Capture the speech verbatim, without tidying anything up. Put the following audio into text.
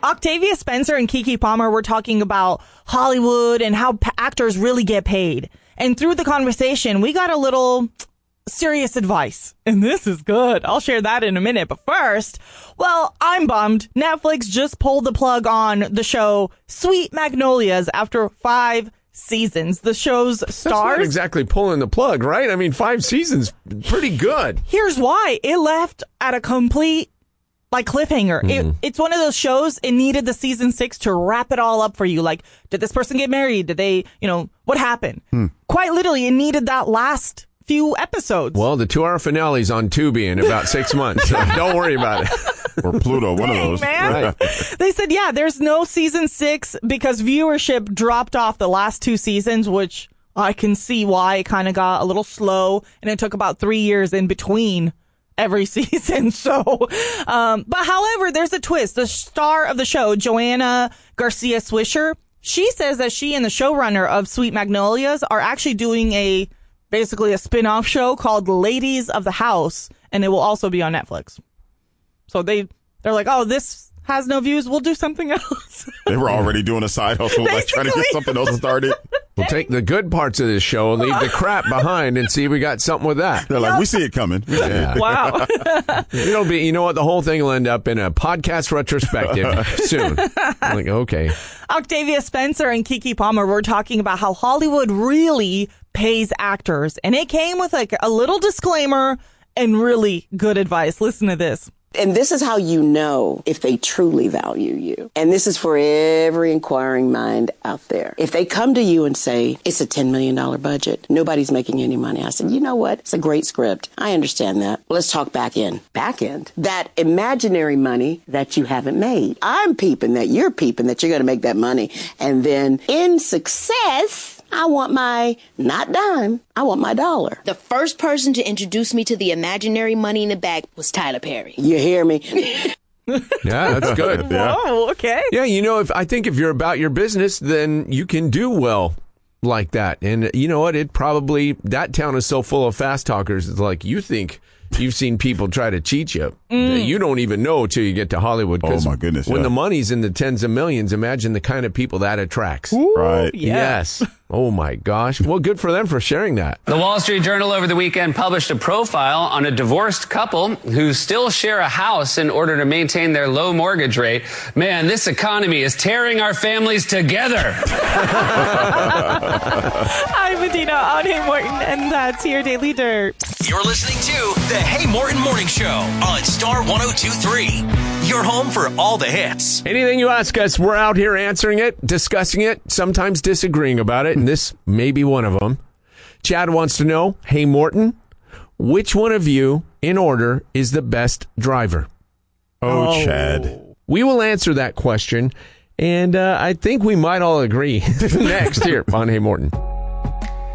Octavia Spencer and Keke Palmer were talking about Hollywood and how p- actors really get paid. And through the conversation, we got a little serious advice. And this is good. I'll share that in a minute. But first, well, I'm bummed. Netflix just pulled the plug on the show Sweet Magnolias after five seasons. The show's stars... That's not exactly pulling the plug, right? I mean, five seasons, pretty good. Here's why. It left at a complete... like cliffhanger. Mm-hmm. It, it's one of those shows, it needed the season six to wrap it all up for you. Like, did this person get married? Did they, you know, what happened? Hmm. Quite literally, it needed that last few episodes. Well, the two-hour finale's on Tubi in about six months. So don't worry about it. Or Pluto, one Dang, of those. Man. Right. They said, yeah, there's no season six because viewership dropped off the last two seasons, which I can see why it kind of got a little slow, and it took about three years in between every season. So, um, but however, there's a twist. The star of the show, Joanna Garcia Swisher, she says that she and the showrunner of Sweet Magnolias are actually doing a, basically a spin-off show called Ladies of the House, and it will also be on Netflix. So they, they're like, oh, this has no views. We'll do something else. They were already doing a side hustle, like trying to get something else started. We'll take the good parts of this show and leave the crap behind and see if we got something with that. They're like, we see it coming. Yeah. Wow. It'll be, you know what? The whole thing will end up in a podcast retrospective soon. I'm like, okay. Octavia Spencer and Keke Palmer were talking about how Hollywood really pays actors. And it came with like a little disclaimer and really good advice. Listen to this. And this is how you know if they truly value you. And this is for every inquiring mind out there. If they come to you and say, it's a ten million dollars budget, nobody's making any money. I said, you know what? It's a great script. I understand that. Well, let's talk back end. Back end. That imaginary money that you haven't made. I'm peeping that you're peeping that you're going to make that money. And then in success, I want my, not dime, I want my dollar. The first person to introduce me to the imaginary money in the bag was Tyler Perry. You hear me? Yeah, that's good. Yeah. Whoa, okay. Yeah, you know, if I think if you're about your business, then you can do well like that. And you know what? It probably, that town is so full of fast talkers. It's like, you think you've seen people try to cheat you. Mm. You don't even know till you get to Hollywood. Oh, my goodness. When yeah. the money's in the tens of millions, imagine the kind of people that attracts. Ooh, right. yeah. Yes. Oh, my gosh. Well, good for them for sharing that. The Wall Street Journal over the weekend published a profile on a divorced couple who still share a house in order to maintain their low mortgage rate. Man, this economy is tearing our families together. I'm Medina on Hey Morton, and that's your Daily Dirt. You're listening to the Hey Morton Morning Show on Star one oh two point three. Your home for all the hits. Anything you ask us, we're out here answering it, discussing it, sometimes disagreeing about it, and this may be one of them. Chad wants to know, hey, Morton, which one of you, in order, is the best driver? Oh, oh. Chad. We will answer that question, and uh, I think we might all agree next here on Hey Morton.